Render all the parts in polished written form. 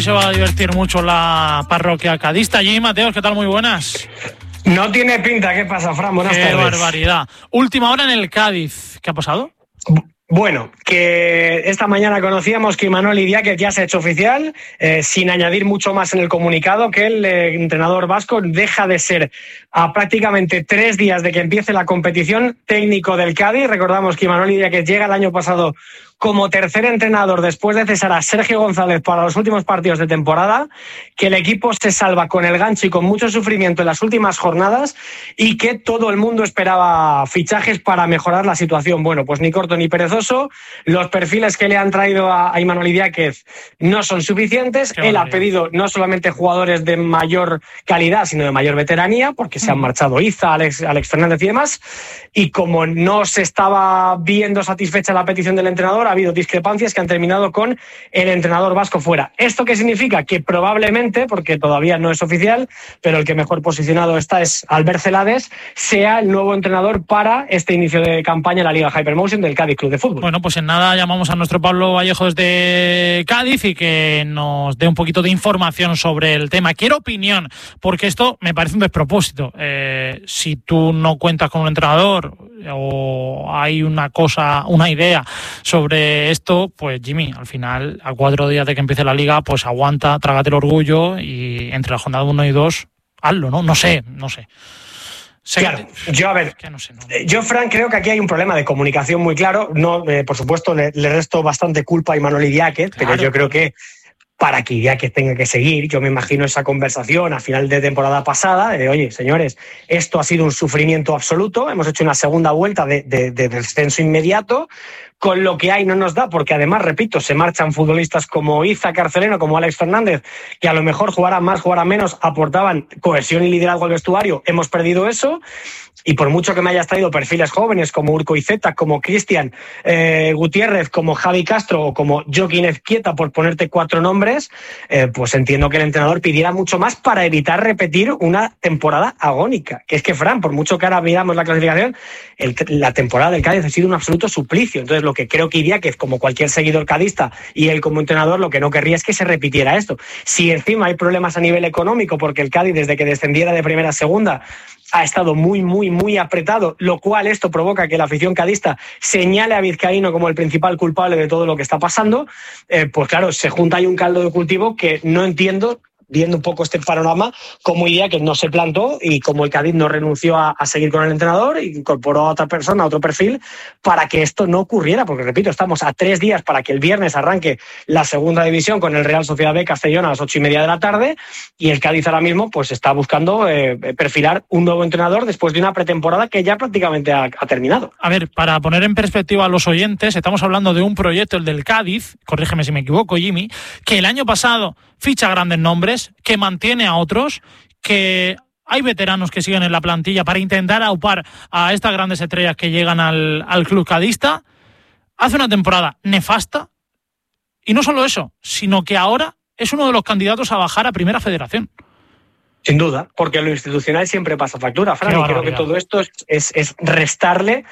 Se va a divertir mucho la parroquia cadista. Allí, Mateos, ¿qué tal? Muy buenas. No tiene pinta. ¿Qué pasa, Fran? Buenas tardes. ¡Qué barbaridad! Última hora en el Cádiz. ¿Qué ha pasado? Bueno, que esta mañana conocíamos que Imanol Idiáquez ya se ha hecho oficial, sin añadir mucho más en el comunicado, que el entrenador vasco deja de ser a prácticamente 3 días de que empiece la competición técnico del Cádiz. Recordamos que Imanol Idiáquez llega el año pasado como tercer entrenador después de cesar a Sergio González para los últimos partidos de temporada, que el equipo se salva con el gancho y con mucho sufrimiento en las últimas jornadas y que todo el mundo esperaba fichajes para mejorar la situación. Bueno, pues ni corto ni perezoso, los perfiles que le han traído a Imanol Idiáquez no son suficientes. Él ha pedido no solamente jugadores de mayor calidad, sino de mayor veteranía, porque se han marchado Iza, Alex Fernández y demás, y como no se estaba viendo satisfecha la petición del entrenador, ha habido discrepancias que han terminado con el entrenador vasco fuera. ¿Esto qué significa? Que probablemente, porque todavía no es oficial, pero el que mejor posicionado está es Albert Celades, sea el nuevo entrenador para este inicio de campaña en la Liga Hypermotion del Cádiz Club de Fútbol. Bueno, pues en nada llamamos a nuestro Pablo Vallejo desde Cádiz y que nos dé un poquito de información sobre el tema. Quiero opinión, porque esto me parece un despropósito. Si tú no cuentas con un entrenador o hay una idea sobre esto, pues Jimmy, al final, a 4 días de que empiece la Liga, pues aguanta, trágate el orgullo y entre la jornada 1 y 2, hazlo, ¿no? No sé. Claro, yo, Fran, creo que aquí hay un problema de comunicación muy claro. No, por supuesto, le resto bastante culpa a Imanol Idiáquez, pero yo creo que para que Idiáquez tenga que seguir, yo me imagino esa conversación a final de temporada pasada, de oye, señores, esto ha sido un sufrimiento absoluto, hemos hecho una segunda vuelta de descenso inmediato, con lo que hay no nos da, porque además, repito, se marchan futbolistas como Iza Carceleno, como Alex Fernández, que a lo mejor jugaran más, jugaran menos, aportaban cohesión y liderazgo al vestuario, hemos perdido eso, y por mucho que me hayas traído perfiles jóvenes como Urko Izeta, como Cristian Gutiérrez, como Javi Castro o como Joaquín Ezquieta, por ponerte 4 nombres, pues entiendo que el entrenador pidiera mucho más para evitar repetir una temporada agónica. Que es que, Fran, por mucho que ahora miramos la clasificación, la temporada del Cádiz ha sido un absoluto suplicio. Entonces, lo que creo que Idiáquez, como cualquier seguidor cadista, y él como entrenador, lo que no querría es que se repitiera esto. Si encima hay problemas a nivel económico, porque el Cádiz, desde que descendiera de primera a segunda, ha estado muy apretado, lo cual esto provoca que la afición cadista señale a Vizcaíno como el principal culpable de todo lo que está pasando, pues claro, se junta ahí un caldo de cultivo que no entiendo, viendo un poco este panorama, como Idiáquez no se plantó y como el Cádiz no renunció a seguir con el entrenador, incorporó a otra persona, a otro perfil, para que esto no ocurriera, porque repito, estamos a 3 días para que el viernes arranque la segunda división con el Real Sociedad B Castellón a las 8:30 de la tarde, y el Cádiz ahora mismo pues está buscando perfilar un nuevo entrenador después de una pretemporada que ya prácticamente ha terminado. A ver, para poner en perspectiva a los oyentes, estamos hablando de un proyecto, el del Cádiz, corrígeme si me equivoco, Jimmy, que el año pasado ficha grandes nombres, que mantiene a otros, que hay veteranos que siguen en la plantilla para intentar aupar a estas grandes estrellas que llegan al club cadista. Hace una temporada nefasta y no solo eso, sino que ahora es uno de los candidatos a bajar a Primera Federación. Sin duda, porque lo institucional siempre pasa factura, Fran, y creo que todo esto es restarle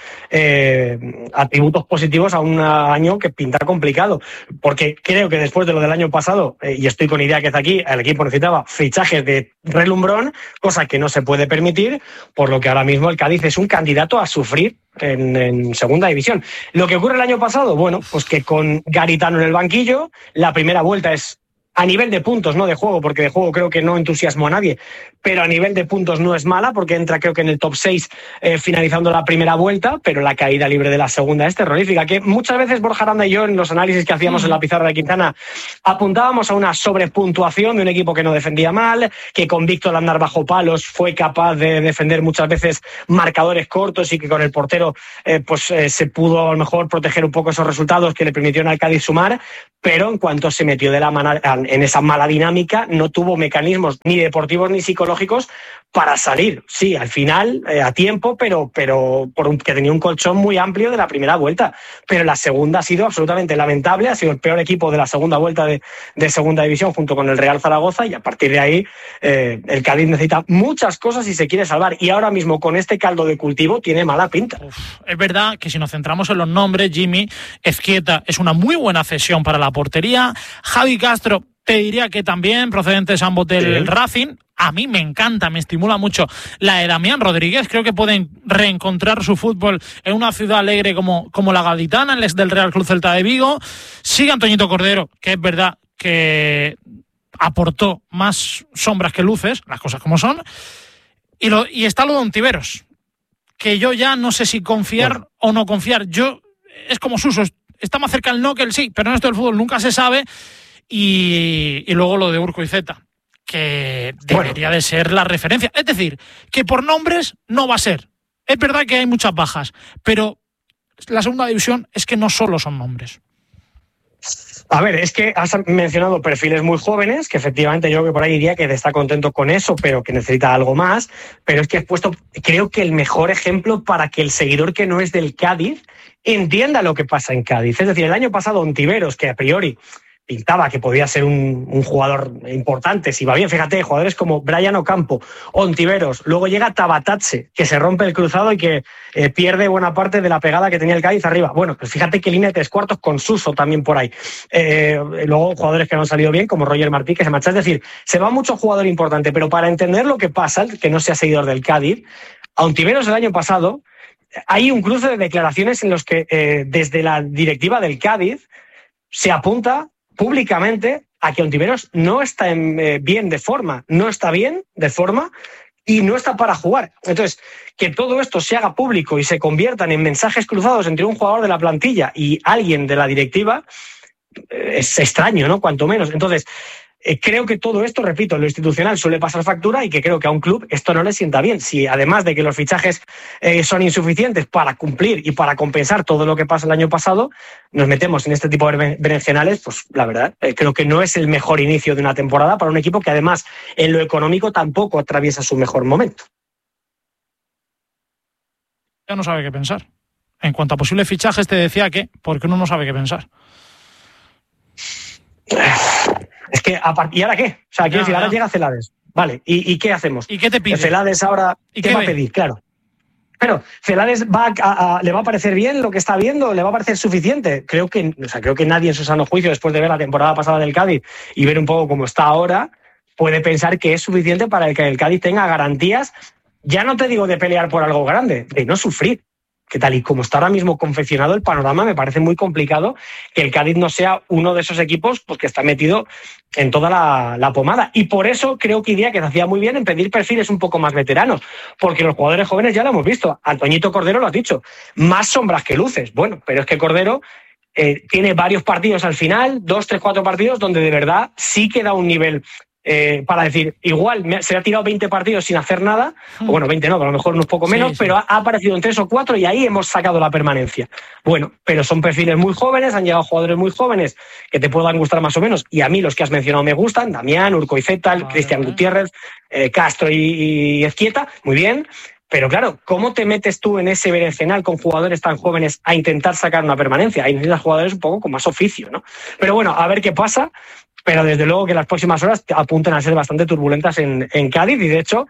atributos positivos a un año que pinta complicado, porque creo que después de lo del año pasado, y estoy con Idiáquez aquí, el equipo necesitaba fichajes de relumbrón, cosa que no se puede permitir, por lo que ahora mismo el Cádiz es un candidato a sufrir en segunda división. Lo que ocurre el año pasado, bueno, pues que con Garitano en el banquillo, la primera vuelta es a nivel de puntos, no de juego, porque de juego creo que no entusiasmó a nadie, pero a nivel de puntos no es mala, porque entra creo que en el top 6 finalizando la primera vuelta, pero la caída libre de la segunda es terrorífica, que muchas veces Borja Aranda y yo en los análisis que hacíamos en la pizarra de Quintana apuntábamos a una sobrepuntuación de un equipo que no defendía mal, que con Víctor al andar bajo palos fue capaz de defender muchas veces marcadores cortos y que con el portero se pudo a lo mejor proteger un poco esos resultados que le permitieron al Cádiz sumar, pero en cuanto se metió en esa mala dinámica, no tuvo mecanismos ni deportivos ni psicológicos para salir. Sí, al final, a tiempo, pero que tenía un colchón muy amplio de la primera vuelta. Pero la segunda ha sido absolutamente lamentable, ha sido el peor equipo de la segunda vuelta de segunda división junto con el Real Zaragoza, y a partir de ahí el Cádiz necesita muchas cosas si se quiere salvar, y ahora mismo con este caldo de cultivo tiene mala pinta. Es verdad que si nos centramos en los nombres, Jimmy, Ezquieta es una muy buena cesión para la portería, Javi Castro Te diría que también procedentes ambos del Racing. A mí me encanta, me estimula mucho la de Damián Rodríguez. Creo que pueden reencontrar su fútbol en una ciudad alegre como la Gaditana, el ex del Real Club Celta de Vigo. Sigue Antoñito Cordero, que es verdad que aportó más sombras que luces, las cosas como son. Y está lo de Ontiveros, que yo ya no sé si confiar o no confiar. Es como Suso, está más cerca el no que el sí, pero en esto del fútbol nunca se sabe. Y luego lo de Urkoizeta, que debería de ser la referencia. Es decir, que por nombres no va a ser. Es verdad que hay muchas bajas, pero la segunda división es que no solo son nombres. A ver, es que has mencionado perfiles muy jóvenes, que efectivamente yo que por ahí diría que está contento con eso, pero que necesita algo más. Pero es que has puesto, creo que el mejor ejemplo para que el seguidor que no es del Cádiz entienda lo que pasa en Cádiz. Es decir, el año pasado Ontiveros, que a priori pintaba que podía ser un jugador importante, si va bien, fíjate, jugadores como Brian Ocampo, Ontiveros, luego llega Tabatache, que se rompe el cruzado y que pierde buena parte de la pegada que tenía el Cádiz arriba. Bueno, pues fíjate que línea de 3 cuartos con Suso también por ahí. Luego jugadores que no han salido bien, como Roger Martí, que se marcha. Es decir, se va mucho jugador importante, pero para entender lo que pasa, que no sea seguidor del Cádiz, a Ontiveros el año pasado hay un cruce de declaraciones en los que desde la directiva del Cádiz se apunta públicamente a que Ontiveros no está bien de forma, y no está para jugar. Entonces, que todo esto se haga público y se conviertan en mensajes cruzados entre un jugador de la plantilla y alguien de la directiva es extraño, ¿no? Cuanto menos. Entonces, creo que todo esto, repito, en lo institucional suele pasar factura y que creo que a un club esto no le sienta bien. Si además de que los fichajes son insuficientes para cumplir y para compensar todo lo que pasa el año pasado, nos metemos en este tipo de berenjenales, pues la verdad, creo que no es el mejor inicio de una temporada para un equipo que además en lo económico tampoco atraviesa su mejor momento. Ya no sabe qué pensar. En cuanto a posibles fichajes te decía que, porque uno no sabe qué pensar. Es que, ¿y ahora qué? O sea, quiero decir, ahora llega Celades. Vale, ¿y qué hacemos? ¿Y qué te pide? Celades ahora, ¿qué va a pedir? Claro. Pero, ¿Celades le va a parecer bien lo que está viendo? ¿Le va a parecer suficiente? Creo que nadie en su sano juicio, después de ver la temporada pasada del Cádiz y ver un poco cómo está ahora, puede pensar que es suficiente para que el Cádiz tenga garantías, ya no te digo de pelear por algo grande, de no sufrir. Que tal y como está ahora mismo confeccionado el panorama, me parece muy complicado que el Cádiz no sea uno de esos equipos pues, que está metido en toda la pomada. Y por eso creo que Idiáquez hacía muy bien en pedir perfiles un poco más veteranos, porque los jugadores jóvenes ya lo hemos visto. Antoñito Cordero lo has dicho, más sombras que luces. Bueno, pero es que Cordero tiene varios partidos al final, 2, 3, 4 partidos, donde de verdad sí queda un nivel para decir, igual se ha tirado 20 partidos sin hacer nada, o bueno, 20 no, a lo mejor unos poco menos, sí. Pero ha aparecido en 3 o 4 y ahí hemos sacado la permanencia. Bueno, pero son perfiles muy jóvenes, han llegado jugadores muy jóvenes que te puedan gustar más o menos, y a mí los que has mencionado me gustan, Damián, Urkoizeta, Cristian Gutiérrez, Castro y Ezquieta, muy bien. Pero claro, ¿cómo te metes tú en ese berenjenal con jugadores tan jóvenes a intentar sacar una permanencia? Ahí necesitas jugadores un poco con más oficio, ¿no? Pero bueno, a ver qué pasa. Pero desde luego que las próximas horas apuntan a ser bastante turbulentas en Cádiz y de hecho,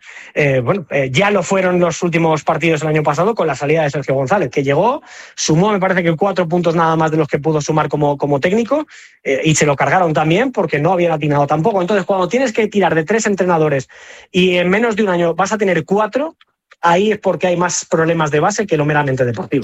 ya lo fueron los últimos partidos del año pasado con la salida de Sergio González, que llegó, sumó me parece que 4 puntos nada más de los que pudo sumar como técnico y se lo cargaron también porque no habían atinado tampoco. Entonces cuando tienes que tirar de 3 entrenadores y en menos de un año vas a tener 4, ahí es porque hay más problemas de base que lo meramente deportivo.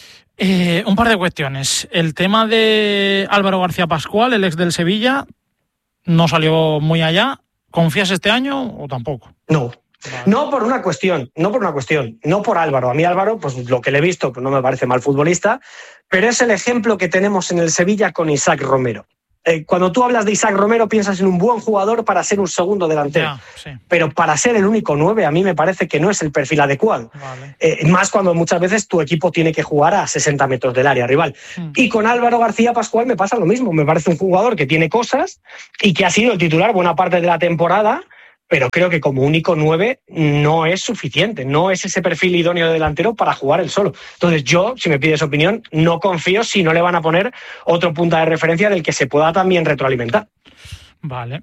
Un par de cuestiones. El tema de Álvaro García Pascual, el ex del Sevilla, no salió muy allá. ¿Confías este año o tampoco? No. Vale. No por una cuestión, no por Álvaro. A mí Álvaro, pues lo que le he visto, pues no me parece mal futbolista, pero es el ejemplo que tenemos en el Sevilla con Isaac Romero. Cuando tú hablas de Isaac Romero piensas en un buen jugador para ser un segundo delantero, sí. Pero para ser el único 9 a mí me parece que no es el perfil adecuado. Vale. Más cuando muchas veces tu equipo tiene que jugar a 60 metros del área rival. Y con Álvaro García Pascual me pasa lo mismo, me parece un jugador que tiene cosas y que ha sido el titular buena parte de la temporada, pero creo que como único 9 no es suficiente, no es ese perfil idóneo de delantero para jugar él solo. Entonces yo, si me pides opinión, no confío si no le van a poner otro punta de referencia del que se pueda también retroalimentar. Vale.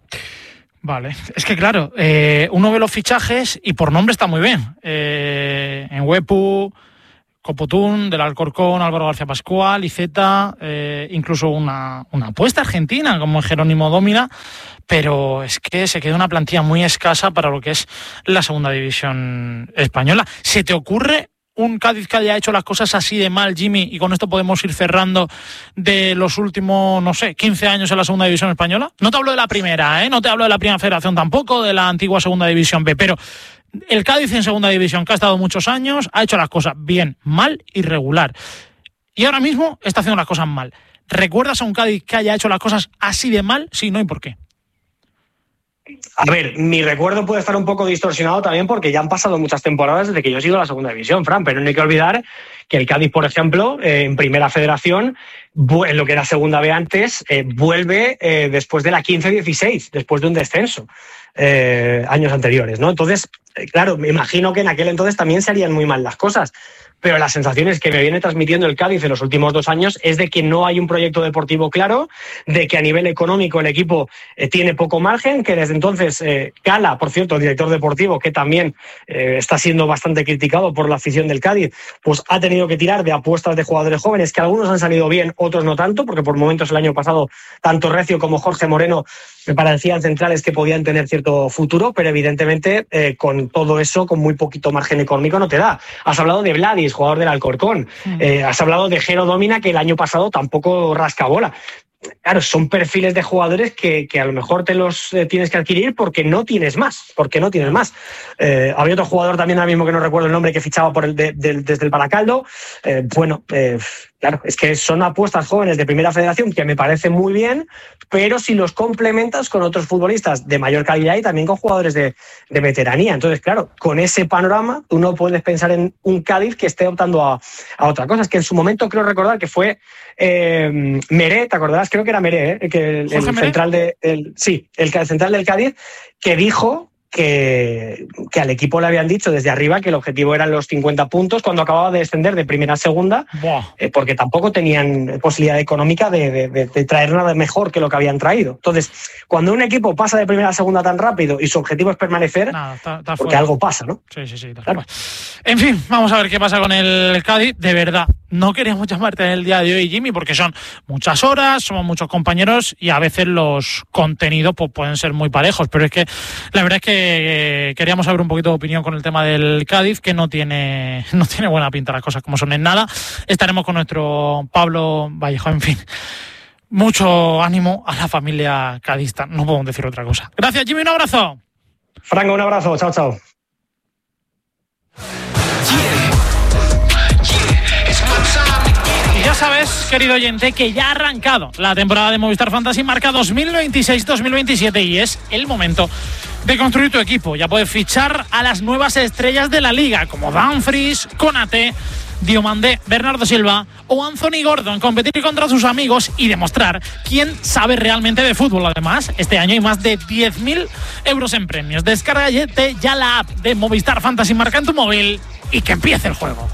Es que claro, uno ve los fichajes y por nombre está muy bien. En Huepu, Copotún, del Alcorcón, Álvaro García Pascual, Iceta, incluso una apuesta argentina como Jerónimo Dómina, pero es que se queda una plantilla muy escasa para lo que es la segunda división española. ¿Se te ocurre un Cádiz que haya hecho las cosas así de mal, Jimmy, y con esto podemos ir cerrando, de los últimos, 15 años en la segunda división española? No te hablo de la primera, no te hablo de la primera federación tampoco, de la antigua segunda división B, pero el Cádiz en segunda división, que ha estado muchos años, ha hecho las cosas bien, mal y regular. Y ahora mismo está haciendo las cosas mal. ¿Recuerdas a un Cádiz que haya hecho las cosas así de mal? Sí, no, ¿y por qué? A ver, mi recuerdo puede estar un poco distorsionado también porque ya han pasado muchas temporadas desde que yo he sido la segunda división, Fran, pero no hay que olvidar que el Cádiz, por ejemplo, en primera federación, en lo que era segunda B antes, vuelve después de la 15-16, después de un descenso años anteriores, ¿no? Entonces, claro, me imagino que en aquel entonces también se harían muy mal las cosas, pero las sensaciones que me viene transmitiendo el Cádiz en los últimos 2 años es de que no hay un proyecto deportivo claro, de que a nivel económico el equipo tiene poco margen, que desde entonces Cala, por cierto, el director deportivo, que también está siendo bastante criticado por la afición del Cádiz, pues ha tenido que tirar de apuestas de jugadores jóvenes, que algunos han salido bien, otros no tanto, porque por momentos el año pasado tanto Recio como Jorge Moreno me parecían centrales que podían tener cierto futuro, pero evidentemente con todo eso, con muy poquito margen económico, no te da. Has hablado de Vladis, jugador del Alcorcón. Has hablado de Jero Dómina, que el año pasado tampoco rasca bola. Claro, son perfiles de jugadores que a lo mejor te los tienes que adquirir porque no tienes más. Había otro jugador también ahora mismo que no recuerdo el nombre, que fichaba por desde el Baracaldo. Claro, es que son apuestas jóvenes de primera federación que me parecen muy bien, pero si los complementas con otros futbolistas de mayor calidad y también con jugadores de veteranía. Entonces, claro, con ese panorama tú no puedes pensar en un Cádiz que esté optando a otra cosa. Es que en su momento creo recordar que fue Meré, ¿te acordarás? Creo que era Meré, el central el central del Cádiz, que dijo que al equipo le habían dicho desde arriba que el objetivo eran los 50 puntos cuando acababa de descender de primera a segunda, porque tampoco tenían posibilidad económica de traer nada mejor que lo que habían traído. Entonces, cuando un equipo pasa de primera a segunda tan rápido y su objetivo es permanecer, está porque fuera. Algo pasa, ¿no? Sí, claro. En fin, vamos a ver qué pasa con el Cádiz. De verdad, no queríamos llamarte en el día de hoy, Jimmy, porque son muchas horas, somos muchos compañeros y a veces los contenidos pues, pueden ser muy parejos, pero es que la verdad es que queríamos saber un poquito de opinión con el tema del Cádiz, que no tiene buena pinta las cosas como son en nada. Estaremos con nuestro Pablo Vallejo. En fin, mucho ánimo a la familia cadista, no podemos decir otra cosa. Gracias, Jimmy, un abrazo. Franco, un abrazo, chao. Ya sabes, querido oyente, que ya ha arrancado la temporada de Movistar Fantasy Marca 2026-2027 y es el momento de construir tu equipo. Ya puedes fichar a las nuevas estrellas de la liga, como Dumfries, Konate, Diomandé, Bernardo Silva o Anthony Gordon, competir contra sus amigos y demostrar quién sabe realmente de fútbol. Además, este año hay más de 10.000 euros en premios. Descárgate ya la app de Movistar Fantasy Marca en tu móvil y que empiece el juego.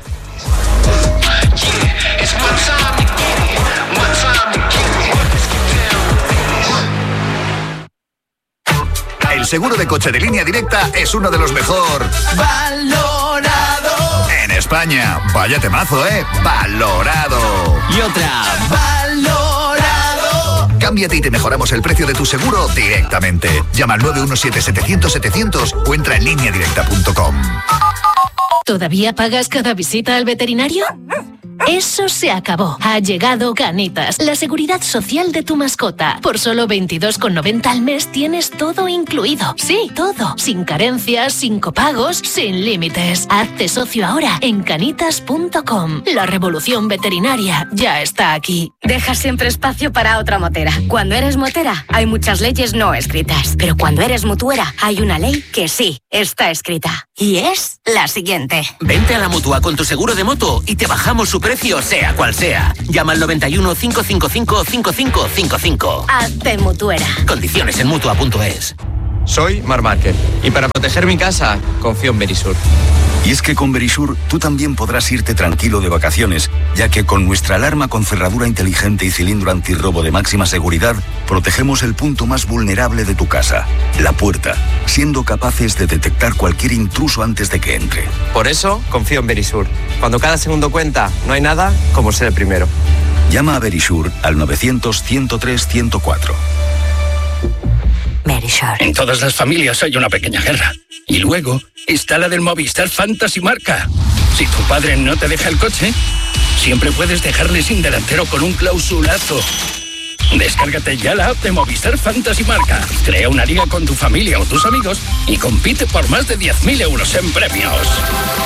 El seguro de coche de Línea Directa es uno de los mejor valorado en España. Vaya temazo, valorado. Y otra, valorado. Cámbiate y te mejoramos el precio de tu seguro directamente. Llama al 917-700-700 o entra en lineadirecta.com. ¿Todavía pagas cada visita al veterinario? Eso se acabó. Ha llegado Canitas, la seguridad social de tu mascota. Por solo 22,90 al mes tienes todo incluido. Sí, todo. Sin carencias, sin copagos, sin límites. Hazte socio ahora en canitas.com. La revolución veterinaria ya está aquí. Deja siempre espacio para otra motera. Cuando eres motera, hay muchas leyes no escritas. Pero cuando eres mutuera, hay una ley que sí está escrita. Y es la siguiente. Vente a la Mutua con tu seguro de moto y te bajamos su precio sea cual sea. Llama al 91 555 5555. Hazte mutuera. Condiciones en Mutua.es. Soy Marc Márquez y para proteger mi casa confío en Verisur. Y es que con Verisure tú también podrás irte tranquilo de vacaciones, ya que con nuestra alarma con cerradura inteligente y cilindro antirrobo de máxima seguridad, protegemos el punto más vulnerable de tu casa, la puerta, siendo capaces de detectar cualquier intruso antes de que entre. Por eso confío en Verisure. Cuando cada segundo cuenta, no hay nada como ser el primero. Llama a Verisure al 900-103-104. Verisure. En todas las familias hay una pequeña guerra. Y luego está la del Movistar Fantasy Marca. Si tu padre no te deja el coche, siempre puedes dejarle sin delantero con un clausulazo. Descárgate ya la app de Movistar Fantasy Marca. Crea una liga con tu familia o tus amigos y compite por más de 10.000 euros en premios.